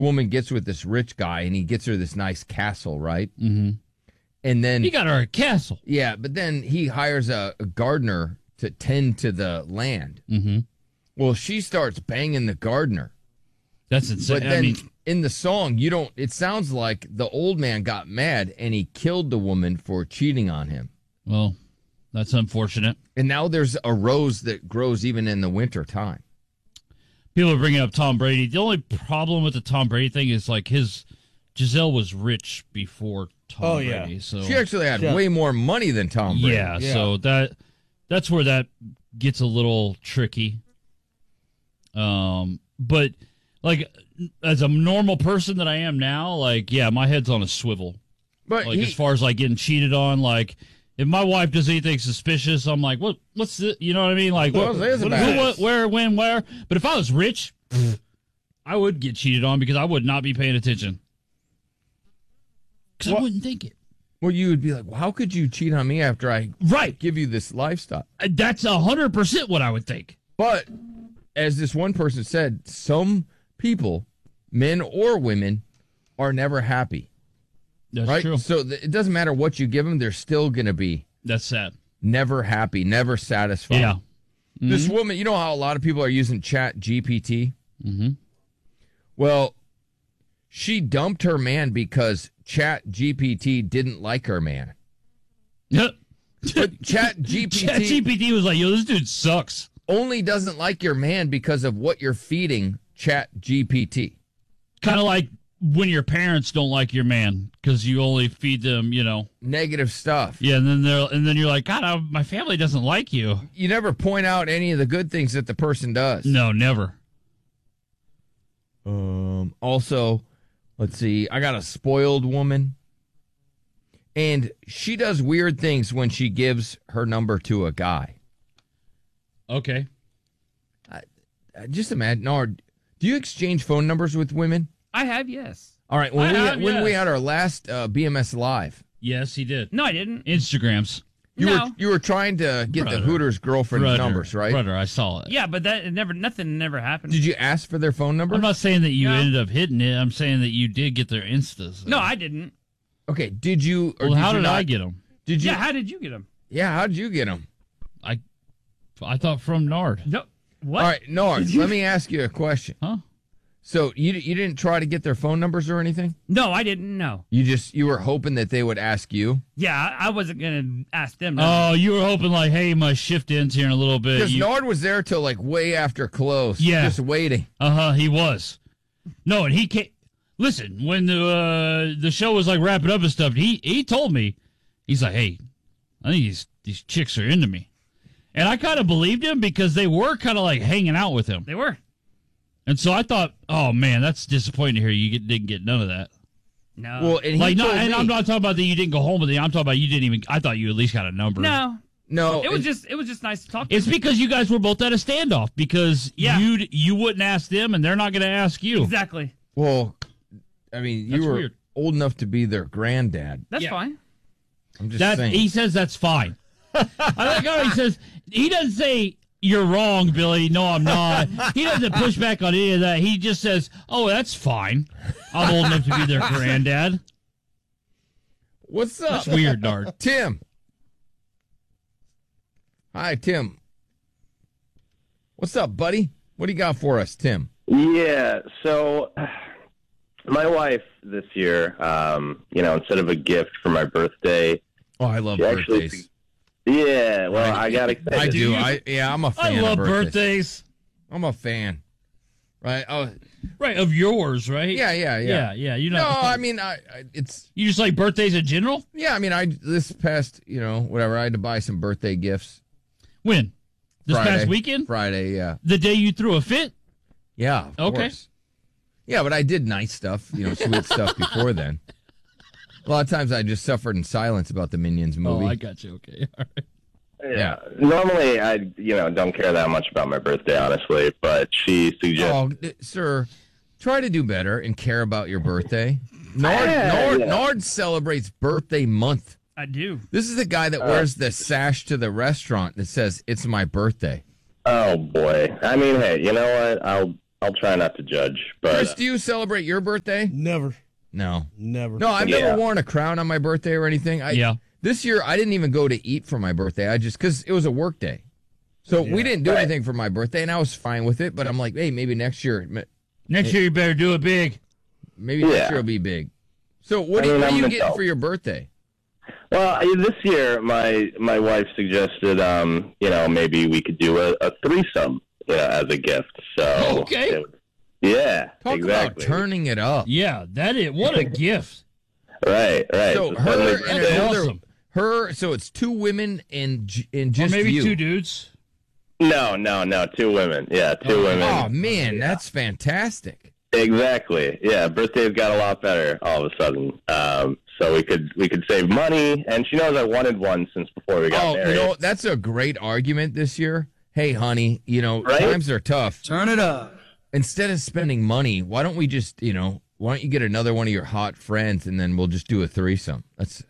woman gets with this rich guy, and he gets her this nice castle, right? Mm-hmm. And then he got her a castle. Yeah, but then he hires a gardener to tend to the land. Mm-hmm. Well, she starts banging the gardener. That's insane. But then in the song, it sounds like the old man got mad and he killed the woman for cheating on him. Well, that's unfortunate. And now there's a rose that grows even in the winter time. People are bringing up Tom Brady. The only problem with the Tom Brady thing is like Giselle was rich before Tom Brady. So she actually had way more money than Tom Brady. Yeah, so that's where that gets a little tricky. But like as a normal person that I am now, like my head's on a swivel. But like as far as like getting cheated on, like if my wife does anything suspicious, I'm like, what's this? You know what I mean? Like what, where, when, where? But if I was rich, I would get cheated on because I would not be paying attention. Because I wouldn't think it. Well, you would be like, well, how could you cheat on me after I give you this lifestyle? That's 100% what I would think. But as this one person said, some people, men or women, are never happy. That's true. So it doesn't matter what you give them, they're still going to be. That's sad. Never happy, never satisfied. Yeah. Mm-hmm. This woman, you know how a lot of people are using Chat GPT? Mm-hmm. Well, she dumped her man because Chat GPT didn't like her man. But Chat GPT was like, yo, this dude sucks. Only doesn't like your man because of what you're feeding Chat GPT. Kind of like when your parents don't like your man because you only feed them, negative stuff. Yeah, and then you're like, God, my family doesn't like you. You never point out any of the good things that the person does. No, never. Also, let's see. I got a spoiled woman, and she does weird things when she gives her number to a guy. Okay. Just imagine. Do you exchange phone numbers with women? I have, yes. All right. When we had our last BMS Live. Yes, he did. No, I didn't. Instagrams. You were trying to get the Hooters girlfriend numbers, right? Brother, I saw it. Yeah, but nothing never happened. Did you ask for their phone number? I'm not saying that you ended up hitting it. I'm saying that you did get their Instas. No, I didn't. Okay. Did you? Or how did not? I get them? Did you? Yeah, how did you get them? Yeah, how did you get them? I thought from Nard. No. What? All right, Nard. Let me ask you a question. Huh? So you didn't try to get their phone numbers or anything? No, I didn't. No. You were hoping that they would ask you? Yeah, I wasn't gonna ask them. No. Oh, you were hoping like, hey, my shift ends here in a little bit. Because Nard was there till like way after close. Yeah, just waiting. He was. No, and he came. Listen, when the show was like wrapping up and stuff, he told me, he's like, hey, I think these chicks are into me, and I kind of believed him because they were kind of like hanging out with him. They were. And so I thought, oh man, that's disappointing to hear you didn't get none of that. No. Well, and I'm not talking about that you didn't go home with it. I'm talking about you didn't even. I thought you at least got a number. No. It was just nice to talk to. It's because you guys were both at a standoff because you wouldn't ask them and they're not going to ask you. Exactly. Well, I mean, you were weird. Old enough to be their granddad. That's fine. I'm just saying. He says that's fine. I like how he doesn't say you're wrong, Billy. No, I'm not. He doesn't push back on any of that. He just says, oh, that's fine. I'm old enough to be their granddad. What's up? That's weird, Nard. Tim. Hi, Tim. What's up, buddy? What do you got for us, Tim? Yeah, so my wife this year, instead of a gift for my birthday. Oh, I love birthdays. Yeah, well, I got excited. I do. I'm a fan. I love of birthdays. I'm a fan. Right. Oh, right. Of yours, right? Yeah. You know. No, I mean, it's you just like birthdays in general. Yeah, I mean, this past, whatever, I had to buy some birthday gifts. When? This Friday, past weekend? Friday, yeah. The day you threw a fit? Yeah. Of course. Yeah, but I did nice stuff, sweet stuff before then. A lot of times I just suffered in silence about the Minions movie. Oh, I got you. Okay. All right. Yeah. Normally, I don't care that much about my birthday, honestly, but she suggests... Oh, sir, try to do better and care about your birthday. Nard celebrates birthday month. I do. This is the guy that wears the sash to the restaurant that says, it's my birthday. Oh, boy. I mean, hey, you know what? I'll try not to judge. Chris, But do you celebrate your birthday? Never. No. Never. No, I've Yeah. never worn a crown on my birthday or anything. Yeah. This year, I didn't even go to eat for my birthday. I just, because it was a work day. So we didn't do Right. anything for my birthday, and I was fine with it. But I'm like, hey, maybe next year, Next year you better do it big. maybe next Yeah. year will be big. So what I mean, are I'm you an getting adult. for your birthday? Well, this year, my wife suggested, maybe we could do a threesome, as a gift. So Okay. Yeah, Talk exactly. about turning it up. Yeah, that is what a gift. Right. So her suddenly- and That's another, awesome. so it's two women and Or just maybe you. two dudes. No, 2 women. Yeah, 2 women. Oh man, that's fantastic. Exactly. Yeah, birthday's got a lot better all of a sudden. So we could save money, and she knows I wanted one since before we got married. That's a great argument this year. Hey, honey, Right? times are tough. Turn it up. Instead of spending money, why don't we just, why don't you get another one of your hot friends and then we'll just do a threesome? That's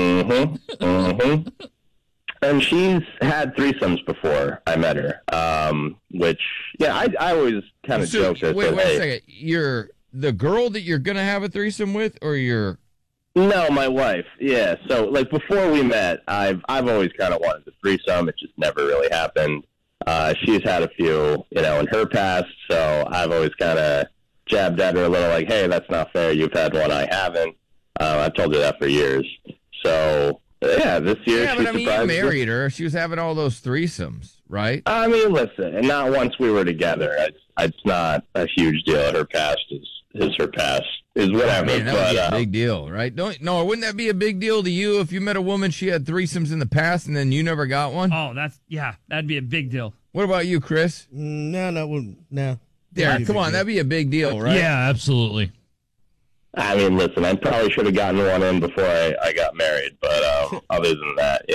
And she's had threesomes before I met her. Which I always kind of joked. I wait said, a hey, second. You're the girl that you're gonna have a threesome with, or you're No, my wife. Yeah. So like before we met, I've always kind of wanted a threesome. It just never really happened. She's had a few, in her past. So I've always kind of jabbed at her a little, like, "Hey, that's not fair. You've had one, I haven't." I've told her that for years. So yeah, this year she but I mean, you surprised me. married her. She was having all those threesomes, right? I mean, listen, and not once we were together. It's not a huge deal. Her past is her past. Is whatever. Man, that would be a but big deal, right? Wouldn't that be a big deal to you if you met a woman, she had threesomes in the past, and then you never got one? Oh, that'd be a big deal. What about you, Chris? No. Derek, come on, that'd be a big deal, right? Yeah, absolutely. I mean, listen, I probably should have gotten one in before I got married, but other than that,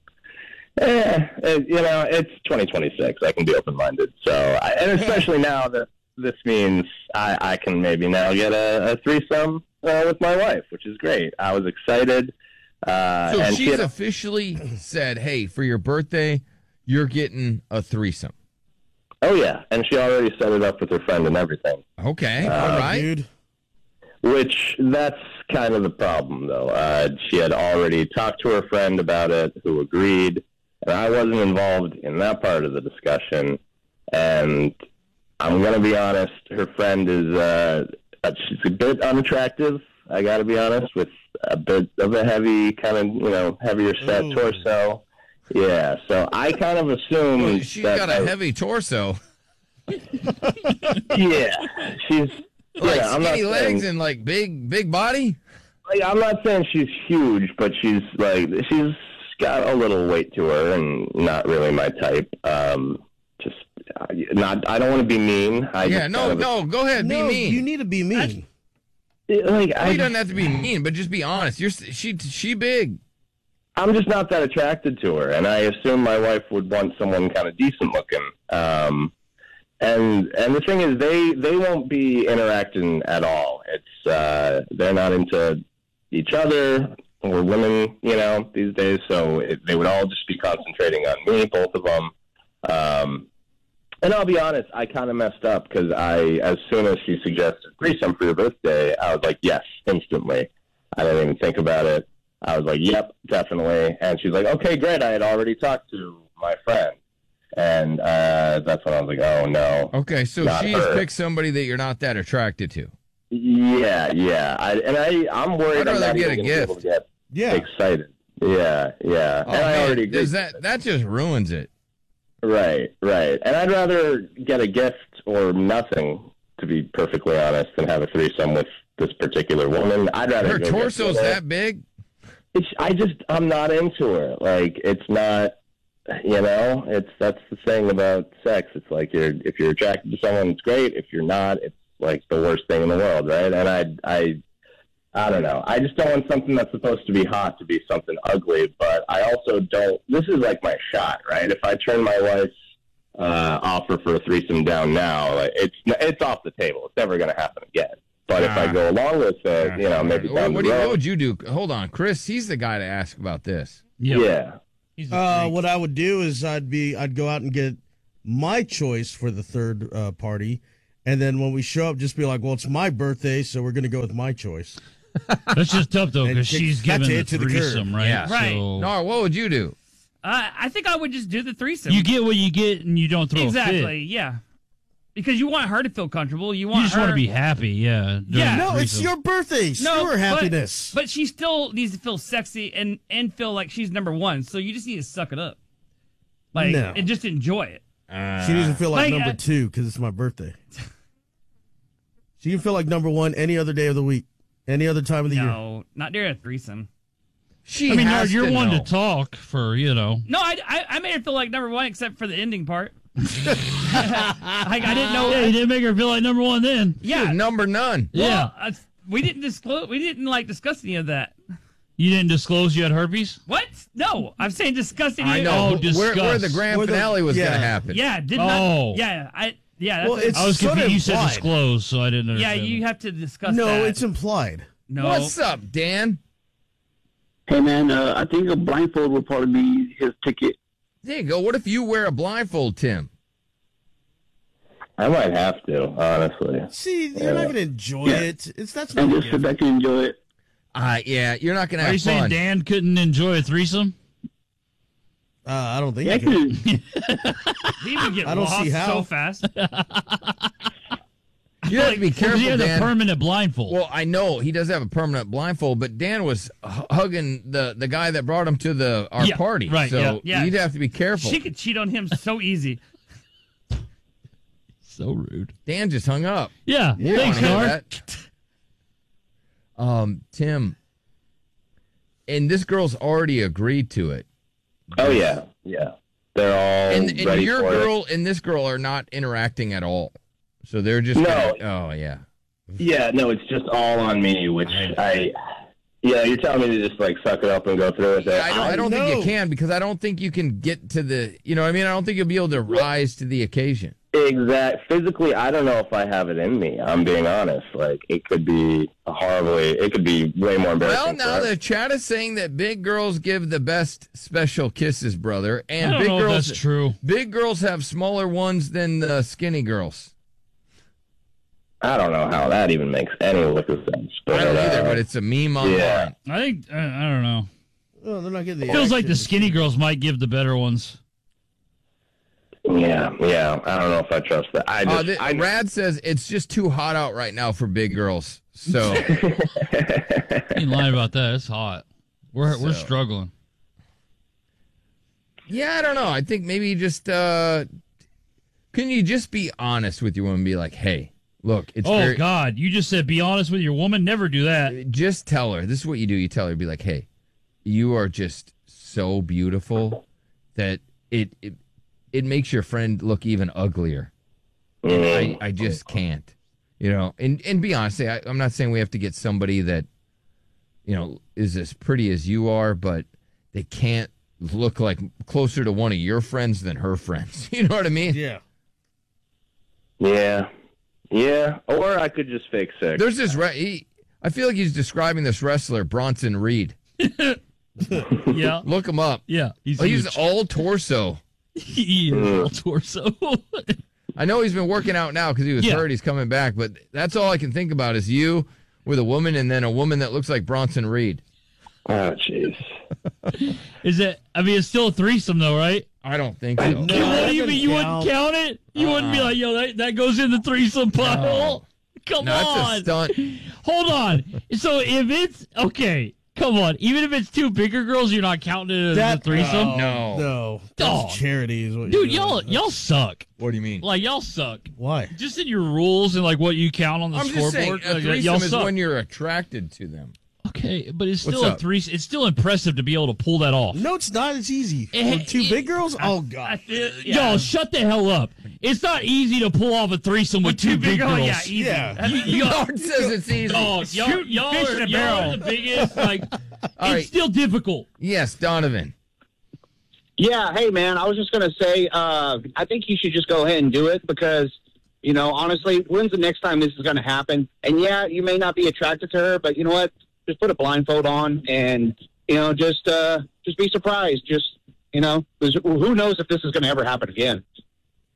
it's 2026. I can be open-minded, and especially now that this means I can maybe now get a threesome with my wife, which is great. I was excited. So and she's officially said, hey, for your birthday, you're getting a threesome. Oh, yeah, and she already set it up with her friend and everything. Okay, all right. Dude. Which, that's kind of the problem, though. She had already talked to her friend about it, who agreed, and I wasn't involved in that part of the discussion. And I'm going to be honest, her friend is, she's a bit unattractive, I got to be honest, with a bit of a heavy, kind of, heavier set Ooh. torso. Yeah, so I kind of assumed Well, she's that got a heavy torso. Yeah, she's... Like yeah, I'm not skinny saying- legs and like big body? Like, I'm not saying she's huge, but she's got a little weight to her, and not really my type. I don't want to be mean. No, go ahead, be No, mean. you need to be mean. He doesn't have to be mean, but just be honest. She big. I'm just not that attracted to her, and I assume my wife would want someone kind of decent looking. And the thing is, they won't be interacting at all. It's they're not into each other or women, these days. So they would all just be concentrating on me, both of them. And I'll be honest, I kind of messed up because as soon as she suggested threesome for your birthday, I was like, yes, instantly. I didn't even think about it. I was like, yep, definitely. And she's like, okay, great. I had already talked to my friend. And that's when I was like, oh, no. Okay, so Not she's her. picked somebody that you're not that attracted to. Yeah. I'm worried I'd rather I'm not get a even gonna be able gift. to get Yeah. excited. Yeah. Oh, And I man, already agree. that just ruins it. Right. And I'd rather get a gift or nothing, to be perfectly honest, than have a threesome with this particular woman. I'd rather Her go get torso's dinner. that big? I'm not into her. Like, it's not, that's the thing about sex. It's like if you're attracted to someone, it's great. If you're not, it's like the worst thing in the world, right? And I don't know. I just don't want something that's supposed to be hot to be something ugly, but I also don't. This is like my shot, right? If I turn my wife's offer for a threesome down now, like, it's off the table. It's never going to happen again. But if I go along with it, maybe down What the road. would you do? Hold on, Chris. He's the guy to ask about this. Yep. Yeah. He's a freak. What I would do is I'd go out and get my choice for the third party, And then when we show up, just be like, well, it's my birthday, so we're going to go with my choice. That's just tough, though, And because she's that's giving the it to the threesome, curb. right? Yeah. Right. So Nora, what would you do? I think I would just do the threesome. you get what you get, and you don't throw a exactly, fit. yeah. Because you want her to feel comfortable. You You just her, want to be happy, yeah. during Yeah. the No, it's threesome. your birthday. Screw her happiness. But she still needs to feel sexy and feel like she's number one. So you just need to suck it up, like No. and just enjoy it. She needs to feel like Like, number 2 because it's my birthday. She can feel like number 1 any other day of the week, any other time of the year. No, not during a threesome. She I mean, has you're to one know. to talk for, No, I made her feel like number one except for the ending part. I didn't know. Yeah, you didn't make her feel like number one then. Yeah, Number none. Yeah. well, we didn't disclose. We didn't discuss any of that. You didn't disclose you had herpes? What? No, I'm saying discuss any. I of know Oh, where the discuss. grand Where the- finale was yeah. going to happen. Yeah, did Oh. not. Yeah, That's Well, it's I was sort of confused. You said implied. disclose, so I didn't yeah. understand. You have to discuss. No, that. it's implied. no. What's up, Dan? Hey, man, I think a blindfold would probably be his ticket. There you go. What if you wear a blindfold, Tim? I might have to, honestly. See, you're not going to enjoy it. That's And not just sit back and enjoy it. Yeah, you're not going to Are you have saying fun. Dan couldn't enjoy a threesome? I don't think Yeah, you can. He would get I don't lost see how. so fast. You have to be Because careful, he had a Dan. permanent blindfold. Well, I know he does have a permanent blindfold, but Dan was hugging the guy that brought him to our Yeah, party. right, So yeah. you'd have to be careful. She could cheat on him so easy. So rude. Dan just hung up. Yeah, You thanks, don't know Gar. that. Tim, and this girl's already agreed to it. Oh, yeah. Yeah. They're all And ready your for it. girl and this girl are not interacting at all. So they're just No. oh yeah. Yeah, no, it's just all on me, which you're telling me to just like suck it up and go through with it. I don't think you know. can because I don't think you can get to the I don't think you'll be able to rise to the occasion. Physically, I don't know if I have it in me. I'm being honest. Like, it could be way more embarrassing. Well, now for her. the chat is saying that big girls give the best special kisses, brother, I and don't big know if girls that's true. big girls have smaller ones than the skinny girls. I don't know how that even makes any lick of sense. But, I don't either, but it's a meme online. yeah. I think, I don't know. Oh, they're not getting the Feels like the action. skinny girls might give the better ones. Yeah. I don't know if I trust that. Rad says it's just too hot out right now for big girls. So You ain't lying about that. It's hot. We're So. struggling. yeah, I don't know. I think maybe just can you just be honest with your woman and be like, hey, look, it's Oh, God. You just said be honest with your woman. Never do that. just tell her. This is what you do. You tell her, be like, hey, you are just so beautiful that it makes your friend look even uglier. And I just can't. And be honest. I'm not saying we have to get somebody that, is as pretty as you are, but they can't look like closer to one of your friends than her friends. You know what I mean? Yeah. Yeah. Or I could just fake sick. There's this. I feel like he's describing this wrestler, Bronson Reed. Yeah. Look him up. Yeah. He's He's all torso. he is all torso. I know he's been working out now because he was Yeah. hurt. He's coming back, but that's all I can think about is you with a woman and then a woman that looks like Bronson Reed. Oh, jeez. Is it? I mean, it's still a threesome, though, right? I don't think so. No. What do that you mean? You doesn't wouldn't count it? You wouldn't be like, yo, that goes in the threesome pile. Come No, on. that's a stunt. Hold on. So if it's okay, come on. Even if it's two bigger girls, you're not counting it as a threesome. No. No. That's Dog. charity is what Dude, you're doing. y'all suck. What do you mean? Like y'all suck. Why? Just in your rules and like what you count on the I'm scoreboard. just saying, a like, threesome y'all is suck. when you're attracted to them. Okay, but it's What's still a up? threesome. It's still impressive to be able to pull that off. No, it's not. It's easy. Eh, For two big girls? Oh, God. Y'all, shut the hell up. It's not easy to pull off a threesome with two big girls. Yeah, easy. Yeah. Nard says it's easy. Oh, Shooting fish in a y'all barrel. are the biggest. Like, right. it's still difficult. Yes, Donovan. Yeah, hey, man, I was just going to say, I think you should just go ahead and do it because, honestly, when's the next time this is going to happen? And, yeah, you may not be attracted to her, but you know what? Just put a blindfold on and, just be surprised. Just, 'cause who knows if this is going to ever happen again.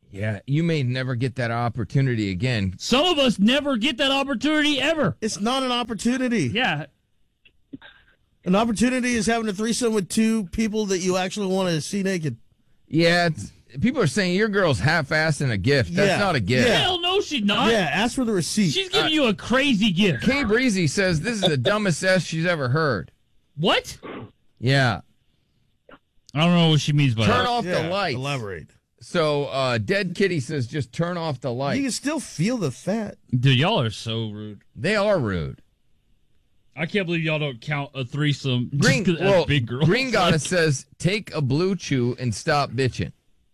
Yeah, you may never get that opportunity again. Some of us never get that opportunity ever. It's not an opportunity. Yeah. An opportunity is having a threesome with two people that you actually want to see naked. Yeah, people are saying your girl's half-assing a gift. That's Yeah. not a gift. Yeah. Hell no, she's not. Yeah, ask for the receipt. She's giving you a crazy gift. Kay Breezy says this is the dumbest S she's ever heard. What? Yeah. I don't know what she means by Turn that. off the lights. Elaborate. So, Dead Kitty says just turn off the You lights. can still feel the fat. Dude, y'all are so rude. They are rude. I can't believe y'all don't count a threesome Green, just 'cause that's big girls. Green Goddess says take a Blue Chew and stop bitching.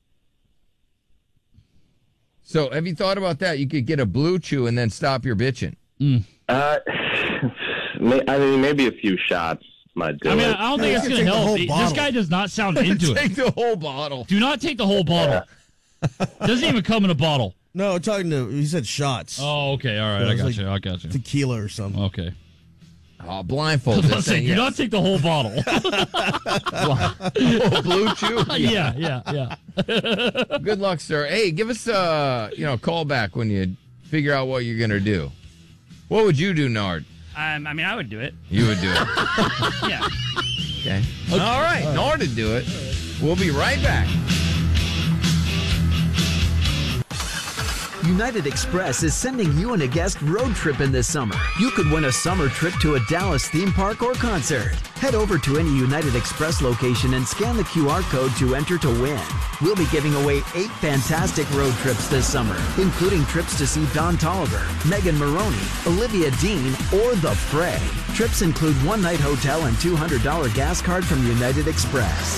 So, have you thought about that? You could get a Blue Chew and then stop your bitching. I mean, maybe a few shots might do I mean, it. I don't think it's you going can to take the help. whole This bottle. guy does not sound into it. Take the whole bottle. Do not take the whole bottle. Doesn't even come in a bottle. No, he said shots. Oh, okay. All right. Yeah, I it's got like- you. I got you. Tequila or something. Okay. Oh, blindfolded. Let's say, saying do yes. not take the whole bottle. Oh, Blue Chew? yeah. Good luck, sir. Hey, give us a call back when you figure out what you're going to do. What would you do, Nard? I mean, I would do it. You would do it. Yeah. Okay. All right. Nard would do it. We'll be right back. United Express is sending you and a guest road tripping this summer. You could win a summer trip to a Dallas theme park or concert. Head over to any United Express location and scan the QR code to enter to win. We'll be giving away 8 fantastic road trips this summer, including trips to see Don Toliver, Megan Maroney, Olivia Dean, or The Fray. Trips include one-night hotel and $200 gas card from United Express.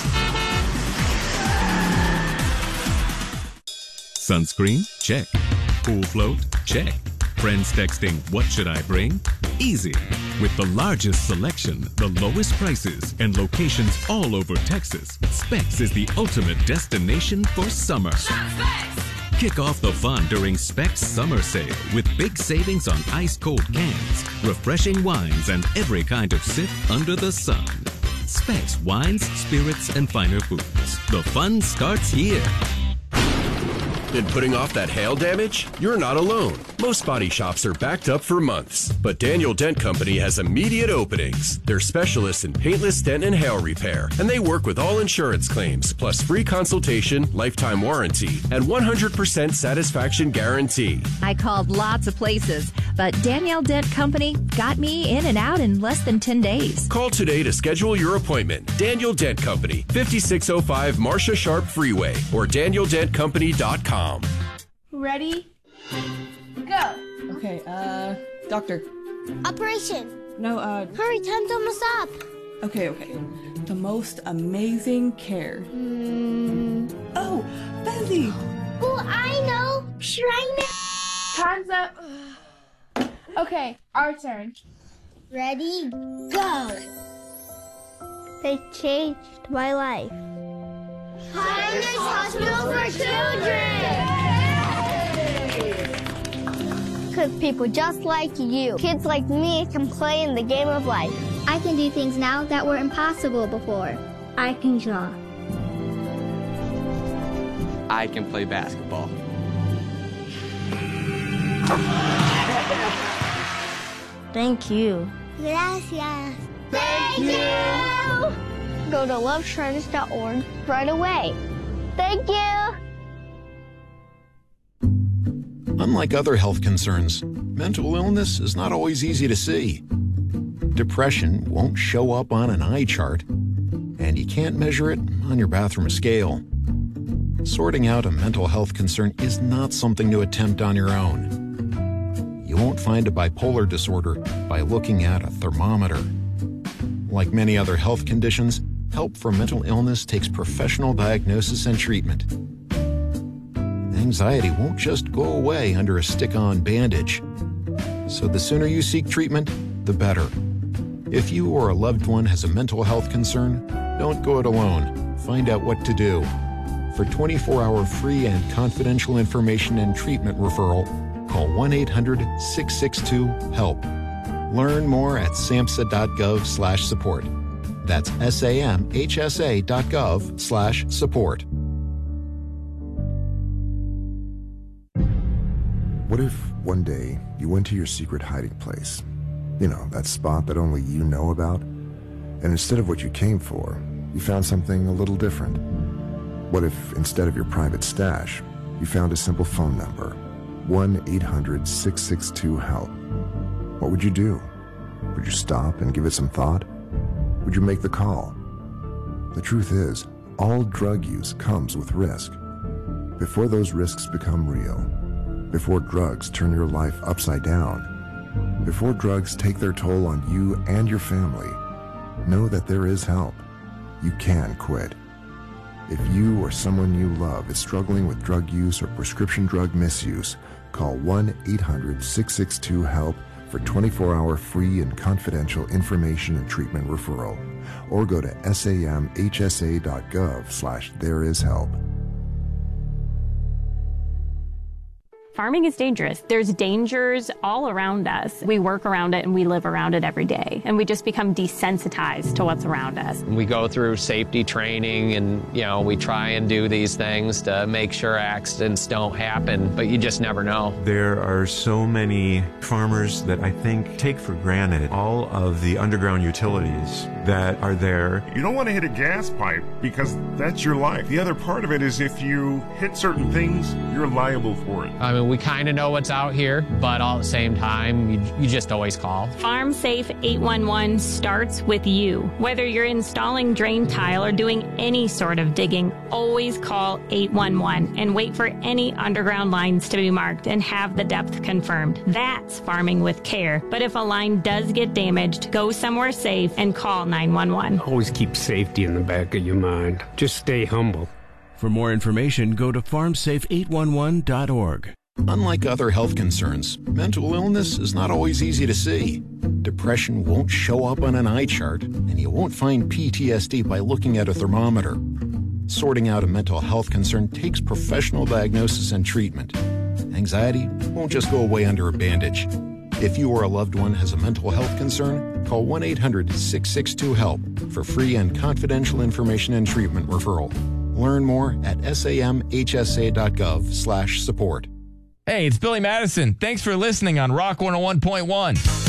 Sunscreen? Check. Pool float? Check. Friends texting, what should I bring? Easy. With the largest selection, the lowest prices, and locations all over Texas, Specs is the ultimate destination for summer. Kick off the fun during Specs Summer Sale with big savings on ice-cold cans, refreshing wines, and every kind of sip under the sun. Specs Wines, Spirits, and Finer Foods. The fun starts here. Been putting off that hail damage? You're not alone. Most body shops are backed up for months, but Daniel Dent Company has immediate openings. They're specialists in paintless dent and hail repair, and they work with all insurance claims, plus free consultation, lifetime warranty, and 100% satisfaction guarantee. I called lots of places, but Danielle Dent Company got me in and out in less than 10 days. Call today to schedule your appointment. Daniel Dent Company, 5605 Marcia Sharp Freeway, or DanielDentCompany.com. Ready? Go. Okay, doctor. Operation. No, Hurry, time's almost up. Okay. The most amazing care. Oh, Benzie. Oh, I know. Shrine. Time's up. Okay, our turn. Ready? Go. They changed my life. Pioneers Hospital for Children! Because people just like you, kids like me, can play in the game of life. I can do things now that were impossible before. I can draw. I can play basketball. Thank you. Gracias. Thank you! Go to loveshriners.org right away. Thank you! Unlike other health concerns, mental illness is not always easy to see. Depression won't show up on an eye chart, and you can't measure it on your bathroom scale. Sorting out a mental health concern is not something to attempt on your own. You won't find a bipolar disorder by looking at a thermometer. Like many other health conditions, help for mental illness takes professional diagnosis and treatment. Anxiety won't just go away under a stick-on bandage. So the sooner you seek treatment, the better. If you or a loved one has a mental health concern, don't go it alone. Find out what to do. For 24-hour free and confidential information and treatment referral, call 1-800-662-HELP. Learn more at samhsa.gov/support. That's samhsa.gov/support. What if one day you went to your secret hiding place? You know, that spot that only you know about? And instead of what you came for, you found something a little different. What if instead of your private stash, you found a simple phone number, 1-800-662-HELP? What would you do? Would you stop and give it some thought? Would you make the call? The truth is, all drug use comes with risk. Before those risks become real, before drugs turn your life upside down, before drugs take their toll on you and your family, know that there is help. You can quit. If you or someone you love is struggling with drug use or prescription drug misuse, call 1-800-662-HELP for 24-hour free and confidential information and treatment referral, or go to samhsa.gov/thereishelp. Farming is dangerous. There's dangers all around us. We work around it and we live around it every day. And we just become desensitized to what's around us. We go through safety training and, we try and do these things to make sure accidents don't happen, but you just never know. There are so many farmers that I think take for granted all of the underground utilities that are there. You don't want to hit a gas pipe because that's your life. The other part of it is if you hit certain things, you're liable for it. I mean, we kind of know what's out here, but all at the same time, you just always call. Farm Safe 811 starts with you. Whether you're installing drain tile or doing any sort of digging, always call 811 and wait for any underground lines to be marked and have the depth confirmed. That's farming with care. But if a line does get damaged, go somewhere safe and call 911. Always keep safety in the back of your mind. Just stay humble. For more information, go to farmsafe811.org. Unlike other health concerns, mental illness is not always easy to see. Depression won't show up on an eye chart, and you won't find PTSD by looking at a thermometer. Sorting out a mental health concern takes professional diagnosis and treatment. Anxiety won't just go away under a bandage. If you or a loved one has a mental health concern, call 1-800-662-HELP for free and confidential information and treatment referral. Learn more at samhsa.gov/support. Hey, it's Billy Madison. Thanks for listening on Rock 101.1.